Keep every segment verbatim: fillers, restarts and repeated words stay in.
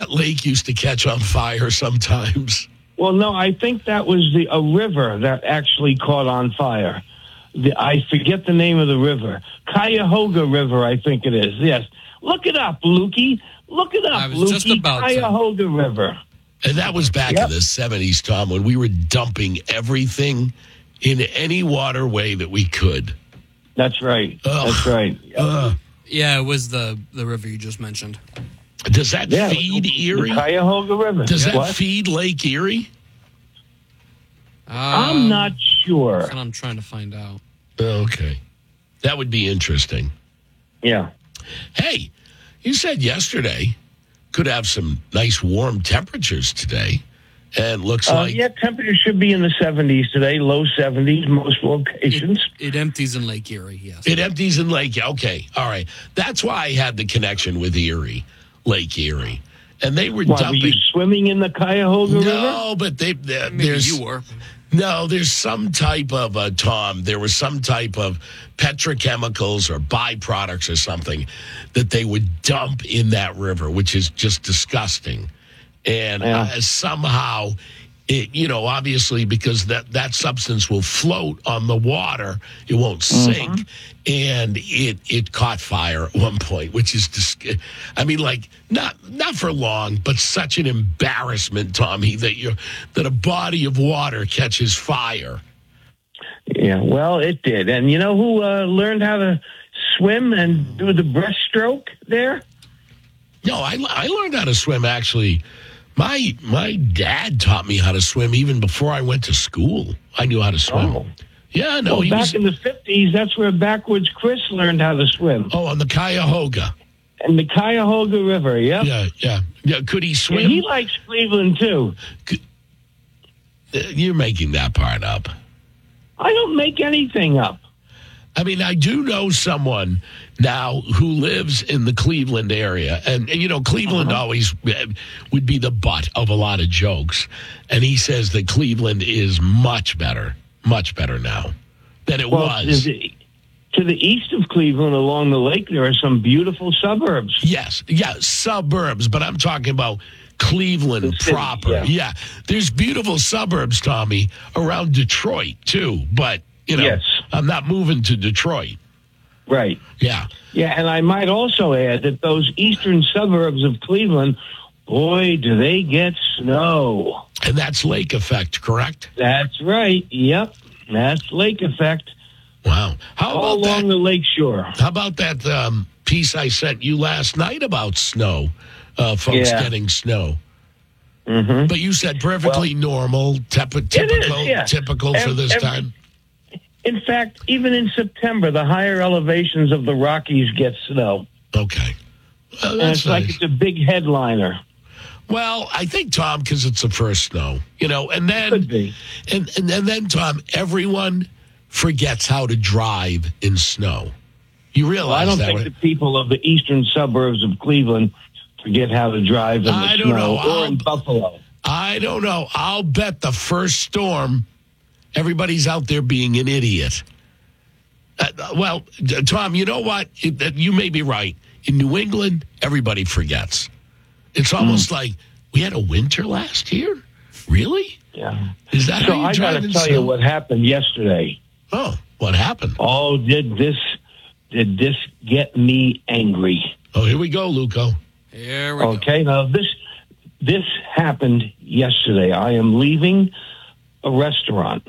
that lake used to catch on fire sometimes. Well, no, I think that was the a river that actually caught on fire. The, I forget the name of the river. Cuyahoga River, I think it is. Yes. Look it up, Lukey. Look it up, I was Lukey. just about to. Cuyahoga River. And that was back Yep. in the seventies, Tom, when we were dumping everything in any waterway that we could. That's right. Ugh. That's right. Yep. Uh, Yeah, it was the, the river you just mentioned. does that Yeah, feed the Erie? Cuyahoga River. Does that What? feed Lake Erie? I'm Um, not sure. That's what I'm trying to find out. Okay. That would be interesting. Yeah. Hey, you said yesterday could have some nice warm temperatures today. And looks Uh, like yeah, temperature should be in the seventies today, low seventies, most locations. It, it empties in Lake Erie, yes. it empties in Lake. Okay. All right. That's why I had the connection with Erie, Lake Erie. And they were Why, were dumping. you swimming in the Cuyahoga River? No, but they, they Maybe there's you were. no, there's some type of uh, Tom. There was some type of petrochemicals or byproducts or something that they would dump in that river, which is just disgusting. And Yeah. uh, somehow, it, you know, obviously because that that substance will float on the water, it won't sink, and it it caught fire at one point, which is, dis- I mean, like not not for long, but such an embarrassment, Tommy, that you that a body of water catches fire. Yeah, well, it did. And you know who uh, learned how to swim and do the breaststroke there? No, I I learned how to swim actually. My my dad taught me how to swim even before I went to school. I knew how to swim. Oh. Yeah, no, well, he back was. in the fifties, that's where Backwoods Chris learned how to swim. Oh, on the Cuyahoga. And the Cuyahoga River, yep. Yeah, yeah, yeah. Could he Yeah, swim? he likes Cleveland, too. Could, uh, you're making that part up. I don't make anything up. I mean, I do know someone now who lives in the Cleveland area. And, and you know, Cleveland Uh-huh. always uh, would be the butt of a lot of jokes. And he says that Cleveland is much better, much better now than it Well, was. to the, to the east of Cleveland, along the lake, there are some beautiful suburbs. Yes, yeah, suburbs, but I'm talking about Cleveland The city, proper. yeah. Yeah. There's beautiful suburbs, Tommy, around Detroit, too. But, you know, Yes. I'm not moving to Detroit. Right. Yeah. Yeah, and I might also add that those eastern suburbs of Cleveland, boy, do they get snow. And that's lake effect, correct? That's right. Yep. That's lake effect. Wow. How All about along that? the lake shore. How about that um, piece I sent you last night about snow, uh, folks Yeah. getting snow? Mm-hmm. But you said perfectly normal, tep- typical, yeah. typical for Ev- this every- time. In fact, even in September, the higher elevations of the Rockies get snow. Okay. Well, And that's it's like nice. it's a big headliner. Well, I think, Tom, because it's the first snow, you know, and then Could be. And, and and then, Tom, everyone forgets how to drive in snow. You realize Well, I don't that, think right? the people of the eastern suburbs of Cleveland forget how to drive in the I don't snow know. or in I'll- Buffalo. I don't know. I'll bet the first storm, everybody's out there being an idiot. Uh, well, Tom, you know what? It, that you may be right. In New England, everybody forgets. It's almost like we had a winter last year. Really? Yeah. Is that So how you I got drive to in tell snow? you what happened yesterday. Oh, what happened? Oh, did this did this get me angry? Oh, here we go, Luco. Here we go. Okay, now this this happened yesterday. I am leaving a restaurant.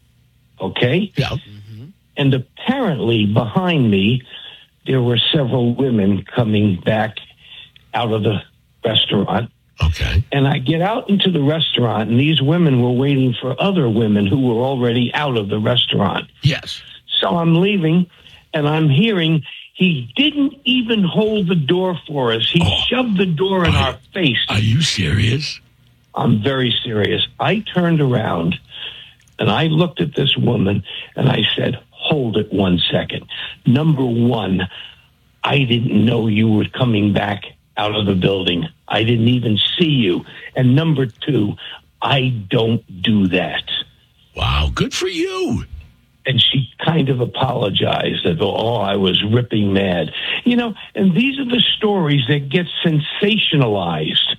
Okay? Yeah. And apparently behind me there were several women coming back out of the restaurant. Okay. And I get out into the restaurant, and these women were waiting for other women who were already out of the restaurant. Yes. So I'm leaving, and I'm hearing he didn't even hold the door for us. He Oh. shoved the door in Are- our face. Are you serious? I'm very serious. I turned around, and I looked at this woman, and I said, hold it one second. Number one, I didn't know you were coming back out of the building. I didn't even see you. And number two, I don't do that. Wow. Good for you. And she kind of apologized that, oh, I was ripping mad. You know, and these are the stories that get sensationalized.